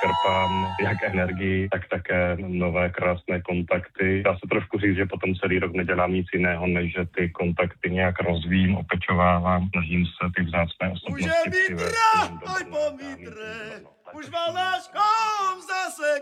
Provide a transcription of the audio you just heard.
čerpám jak energii, tak také nové krásné kontakty. Dá se trošku říct, že potom celý rok nedělám nic jiného, než že ty kontakty nějak rozvíjím, opečovávám, snažím se ty vzácné osobnosti přivést. Už má láska!